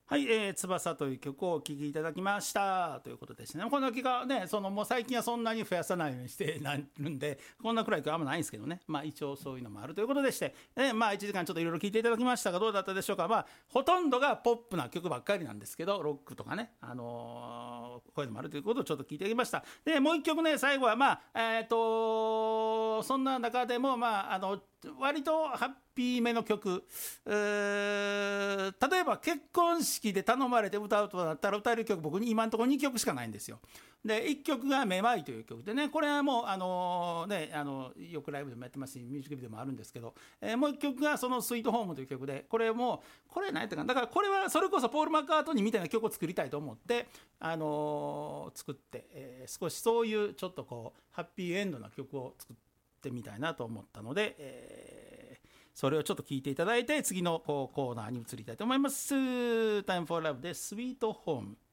はい、翼という曲をお聴きいただきましたということですね。この曲がね、もう最近はそんなに増やさないようにしてなるんで、こんなくらい曲はあんまないんですけどね。まあ一応そういうのもあるということでして、まあ1時間ちょっといろいろ聴いていただきましたが、どうだったでしょうか。まあほとんどがポップな曲ばっかりなんですけど、ロックとかね、こういうのもあるということをちょっと聞いていきました。で、もう一曲ね、最後はまあ、そんな中でもまあ、割とハッピーめの曲、例えば結婚式で頼まれて歌うとなったら歌える曲、僕に今のところ2曲しかないんですよ。で1曲が「めまい」という曲でね、これはもうよくライブでもやってますし、ミュージックビデオもあるんですけど、もう1曲がその「スイートホーム」という曲で、これもこれ何やったかな、だからこれはそれこそポール・マッカートニーみたいな曲を作りたいと思って、作って、少しそういうちょっとこうハッピーエンドな曲を作ってみたいなと思ったので、それをちょっと聞いていただいて、次のコーナーに移りたいと思います。Time for Love で Sweet Home。